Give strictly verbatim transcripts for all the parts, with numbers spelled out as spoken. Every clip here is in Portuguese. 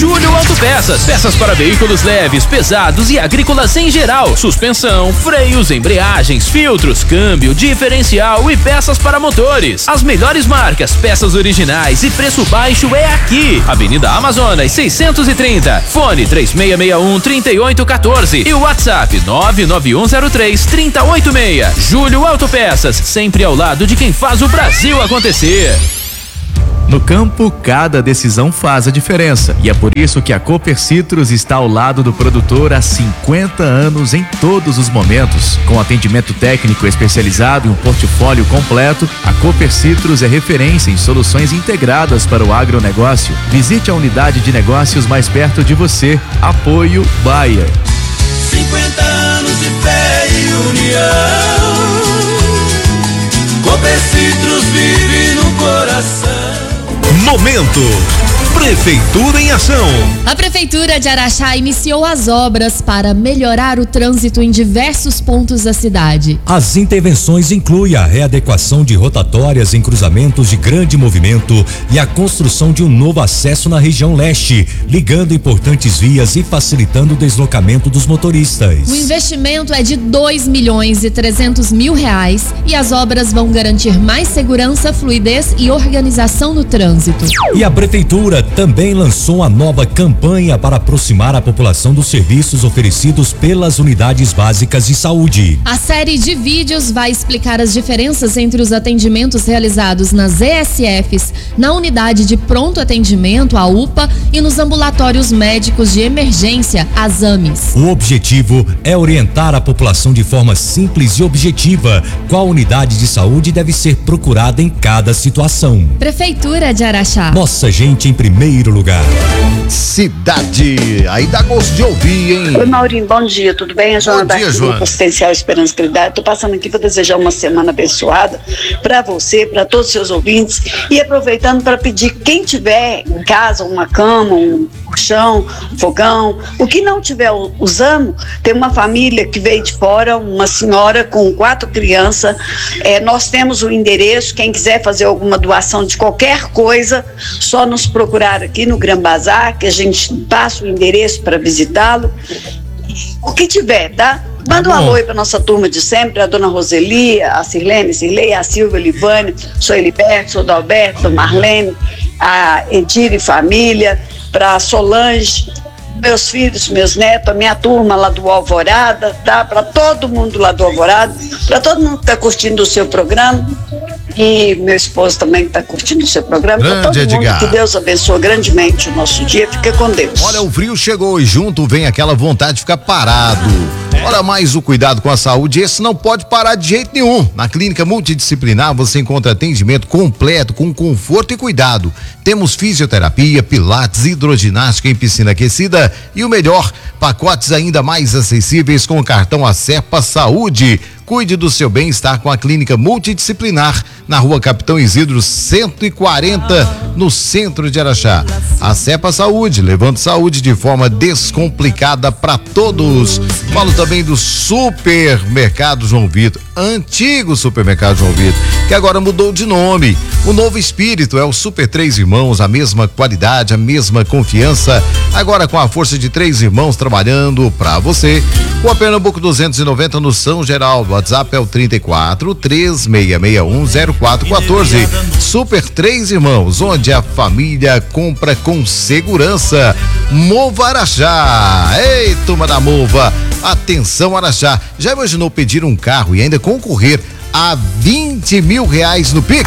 Júlio Autopeças. Peças para veículos leves, pesados e agrícolas em geral. Suspensão, freios, embreagens, filtros, câmbio, diferencial e peças para motores. As melhores marcas, peças originais e preço baixo é aqui. Avenida Amazonas seiscentos e trinta. Fone três seis seis um, três oito um quatro e o WhatsApp nove nove um zero três, três zero oito seis. Júlio Autopeças, sempre ao lado de quem faz o Brasil acontecer. No campo, cada decisão faz a diferença. E é por isso que a Cooper Citrus está ao lado do produtor há cinquenta anos em todos os momentos. Com atendimento técnico especializado e um portfólio completo, a Cooper Citrus é referência em soluções integradas para o agronegócio. Visite a unidade de negócios mais perto de você. Apoio Bayer. cinquenta anos de fé e união. Cooper Citrus vive no coração. Momento Prefeitura em Ação. A Prefeitura de Araxá iniciou as obras para melhorar o trânsito em diversos pontos da cidade. As intervenções incluem a readequação de rotatórias em cruzamentos de grande movimento e a construção de um novo acesso na região leste, ligando importantes vias e facilitando o deslocamento dos motoristas. O investimento é de dois milhões e trezentos mil reais e as obras vão garantir mais segurança, fluidez e organização no trânsito. E a Prefeitura também lançou uma nova campanha para aproximar a população dos serviços oferecidos pelas unidades básicas de saúde. A série de vídeos vai explicar as diferenças entre os atendimentos realizados nas E S Fs, na unidade de pronto atendimento, a U P A, e nos ambulatórios médicos de emergência, as A M Es. O objetivo é orientar a população de forma simples e objetiva qual unidade de saúde deve ser procurada em cada situação. Prefeitura de Araxá. Nossa gente em primeiro lugar. Cidade, aí dá gosto de ouvir, hein? Oi, Maurinho, bom dia, tudo bem? A Joana Bom dia, daqui, Joana. do Assistencial Esperança Caridade. Tô passando aqui para desejar uma semana abençoada para você, para todos os seus ouvintes, e aproveitando para pedir quem tiver em casa uma cama, um colchão, um fogão, o que não tiver usando, tem uma família que veio de fora, uma senhora com quatro crianças, é, nós temos o endereço, quem quiser fazer alguma doação de qualquer coisa, só nos procurar aqui no Gran Bazar, que a gente passa o endereço para visitá-lo, o que tiver, tá? Manda um alô aí pra nossa turma de sempre, a dona Roseli, a Sirlene, Sirlei, a Silvia, a Livânia, sou Eliberto, sou Dalberto, Marlene, a Edir e família, pra Solange, meus filhos, meus netos, a minha turma lá do Alvorada, tá? Pra todo mundo lá do Alvorada, pra todo mundo que tá curtindo o seu programa. E meu esposo também que está curtindo o seu programa. Grande todo mundo, Edgar. que Deus abençoe grandemente o nosso dia. Fica com Deus. Olha, o frio chegou e junto vem aquela vontade de ficar parado. Olha, mais o cuidado com a saúde, esse não pode parar de jeito nenhum. Na Clínica Multidisciplinar você encontra atendimento completo, com conforto e cuidado. Temos fisioterapia, pilates, hidroginástica em piscina aquecida e o melhor, pacotes ainda mais acessíveis com o cartão Acerpa Saúde. Cuide do seu bem-estar com a Clínica Multidisciplinar, na Rua Capitão Isidro cento e quarenta, no centro de Araxá. A Cepa Saúde, levando saúde de forma descomplicada para todos. Falo também do Supermercado João Vitor, antigo Supermercado João Vitor, que agora mudou de nome. O novo espírito é o Super Três Irmãos, a mesma qualidade, a mesma confiança, agora com a força de três irmãos trabalhando para você. Rua Pernambuco duzentos e noventa, no São Geraldo. O WhatsApp é o trinta e quatro, três seis seis um, zero quatro um quatro. Super Três Irmãos, onde a família compra com segurança. Mova Araxá. Ei, turma da Mova, atenção Araxá. Já imaginou pedir um carro e ainda concorrer a vinte mil reais no Pix?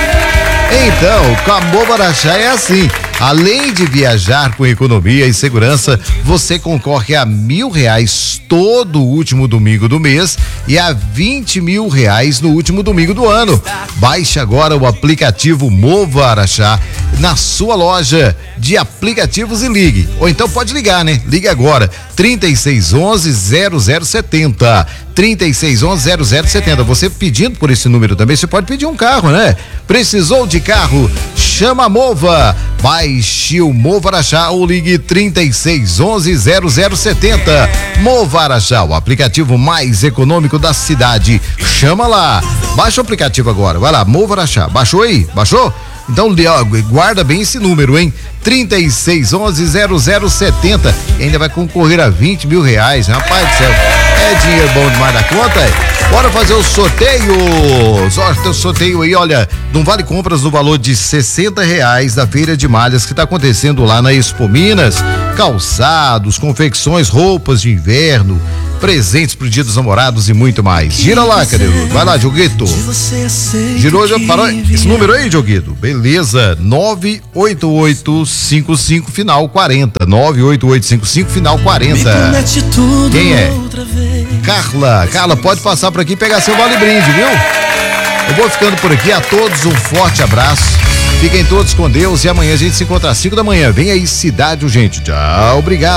Então, com a Mova Araxá é assim. Além de viajar com economia e segurança, você concorre a mil reais todo último domingo do mês e a vinte mil reais no último domingo do ano. Baixe agora o aplicativo Mova Araxá na sua loja de aplicativos e ligue. Ou então pode ligar, né? Ligue agora, trinta e seis onze, zero zero setenta. trinta e seis onze, zero zero setenta. Você pedindo por esse número também, você pode pedir um carro, né? Precisou de carro? Chama a Mova. Baixe o Mova Araxá ou ligue trinta e seis onze, zero zero setenta. Mova Araxá, o aplicativo mais econômico da cidade. Chama lá. Baixa o aplicativo agora. Vai lá, Mova Araxá. Baixou aí? Baixou? Então, guarda bem esse número, hein? trinta e seis onze zero zero setenta. E ainda vai concorrer a vinte mil reais. Rapaz do céu, é dinheiro bom demais da conta, é? Bora fazer o sorteio. Sorte o sorteio aí, olha, de um vale compras no valor de sessenta reais da Feira de Malhas que está acontecendo lá na Expo Minas. Calçados, confecções, roupas de inverno, presentes pro Dia dos Namorados e muito mais. Gira lá, querido. Vai lá, Dioguito. Girou, já parou esse número aí, Dioguito? Beleza. nove oito oito cinco cinco final quarenta. nove oito oito cinco cinco final quarenta. Quem é? Carla. Carla, pode passar por aqui e pegar seu vale brinde, viu? Eu vou ficando por aqui. A todos um forte abraço. Fiquem todos com Deus e amanhã a gente se encontra às cinco da manhã. Vem aí, Cidade Urgente. Tchau, obrigado.